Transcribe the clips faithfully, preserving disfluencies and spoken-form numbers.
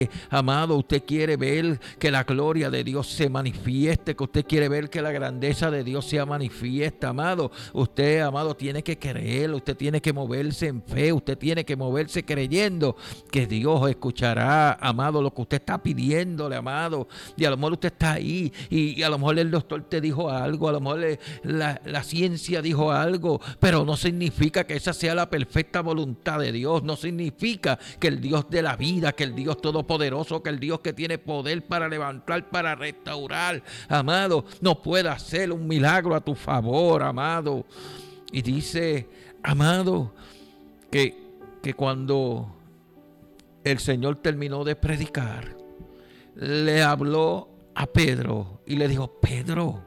Amado, usted quiere ver que la gloria de Dios se manifieste, que usted quiere ver que la grandeza de Dios sea manifiesta, amado. Usted, amado, tiene que creer, usted tiene que moverse en fe, usted tiene que moverse creyendo que Dios escuchará, amado, lo que usted está pidiéndole, amado. Y a lo mejor usted está ahí y, y a lo mejor el doctor te dijo algo, a lo mejor le, la, la ciencia dijo algo, pero no significa que esa sea la perfecta voluntad de Dios, no significa que el Dios de la vida, que el Dios todopoderoso, poderoso, que el Dios que tiene poder para levantar, para restaurar, amado, no puede hacer un milagro a tu favor, amado. Y dice, amado, que, que cuando el Señor terminó de predicar, le habló a Pedro y le dijo: Pedro,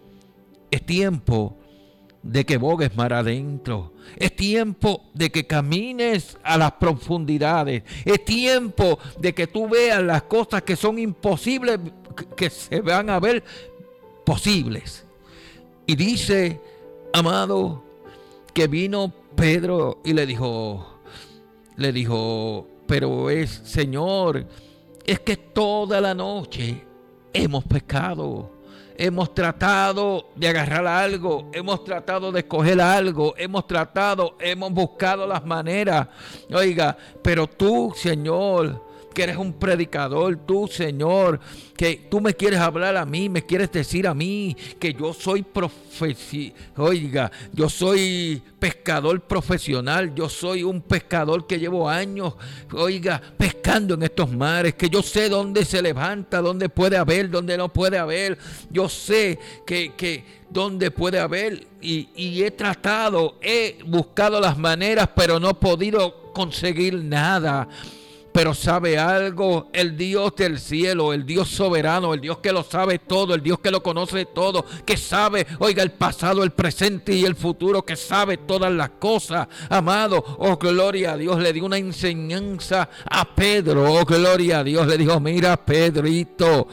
es tiempo de que bogues mar adentro. Es tiempo de que camines a las profundidades. Es tiempo de que tú veas las cosas que son imposibles, que se van a ver posibles. Y dice, amado, que vino Pedro y le dijo, le dijo, pero es, Señor, es que toda la noche hemos pecado. Hemos tratado de agarrar algo, hemos tratado de escoger algo, hemos tratado, hemos buscado las maneras. Oiga, pero tú, Señor, que eres un predicador, tú, Señor, que tú me quieres hablar a mí, me quieres decir a mí que yo soy profesi- oiga, yo soy pescador profesional, yo soy un pescador que llevo años, oiga, pescando en estos mares, que yo sé dónde se levanta, dónde puede haber, dónde no puede haber, yo sé que, que dónde puede haber, y, y he tratado, he buscado las maneras, pero no he podido conseguir nada. Pero sabe algo, el Dios del cielo, el Dios soberano, el Dios que lo sabe todo, el Dios que lo conoce todo, que sabe, oiga, el pasado, el presente y el futuro, que sabe todas las cosas, amado, oh gloria a Dios, le dio una enseñanza a Pedro, oh gloria a Dios, le dijo: mira, Pedrito,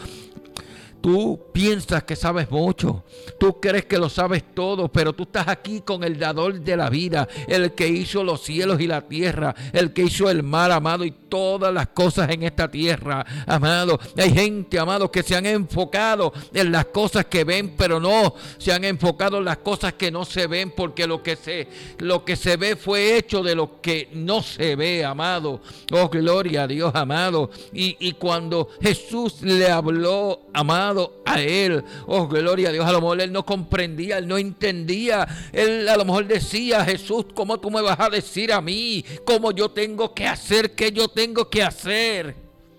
tú piensas que sabes mucho, tú crees que lo sabes todo, pero tú estás aquí con el dador de la vida, el que hizo los cielos y la tierra, el que hizo el mar, amado, y todas las cosas en esta tierra, amado. Hay gente, amado, que se han enfocado en las cosas que ven, pero no se han enfocado en las cosas que no se ven, porque lo que se, lo que se ve fue hecho de lo que no se ve, amado. Oh, gloria a Dios, amado. Y, y cuando Jesús le habló, amado, a él, oh gloria a Dios, a lo mejor él no comprendía, él no entendía, él a lo mejor decía: Jesús, ¿cómo tú me vas a decir a mí cómo yo tengo que hacer, qué yo tengo que hacer?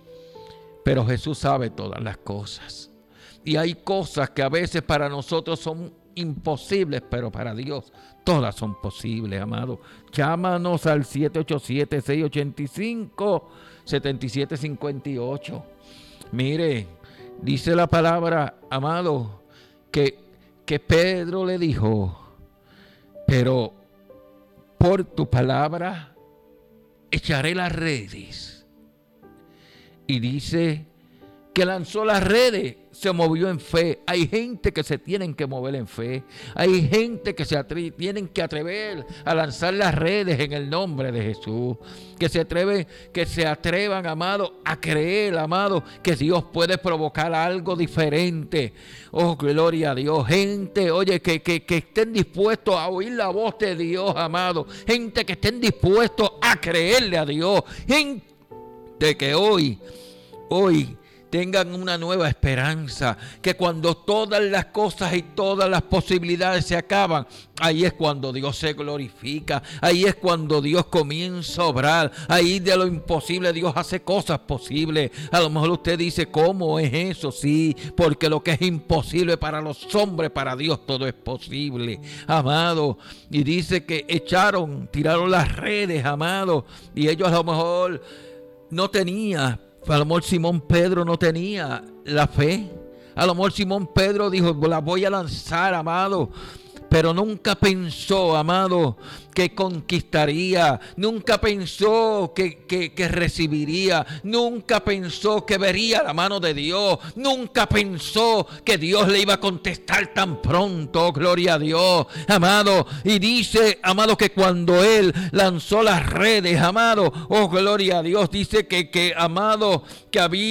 Pero Jesús sabe todas las cosas, y hay cosas que a veces para nosotros son imposibles, pero para Dios todas son posibles, amado. Llámanos al siete ocho siete, seis ocho cinco, siete siete cinco ocho. Mire, dice la palabra, amado, que, que Pedro le dijo: pero por tu palabra echaré las redes. Y dice que lanzó las redes, se movió en fe. Hay gente que se tienen que mover en fe. Hay gente que se atre- tienen que atrever a lanzar las redes en el nombre de Jesús. Que se atreven, que se atrevan, amado, a creer, amado, que Dios puede provocar algo diferente. Oh, gloria a Dios. Gente, oye, que, que, que estén dispuestos a oír la voz de Dios, amado. Gente que estén dispuestos a creerle a Dios. Gente que hoy, hoy, tengan una nueva esperanza, que cuando todas las cosas y todas las posibilidades se acaban, ahí es cuando Dios se glorifica, ahí es cuando Dios comienza a obrar, ahí de lo imposible Dios hace cosas posibles. A lo mejor usted dice: ¿cómo es eso? Sí, porque lo que es imposible para los hombres, para Dios todo es posible, amado. Y dice que echaron, tiraron las redes, amado, y ellos a lo mejor no tenían, a lo mejor Simón Pedro no tenía la fe. A lo mejor Simón Pedro dijo: la voy a lanzar, amado. pero nunca pensó, amado, que conquistaría, nunca pensó que, que, que recibiría, nunca pensó que vería la mano de Dios, nunca pensó que Dios le iba a contestar tan pronto, gloria a Dios, amado. Y dice, amado, que cuando él lanzó las redes, amado, oh gloria a Dios, dice que, que amado, que había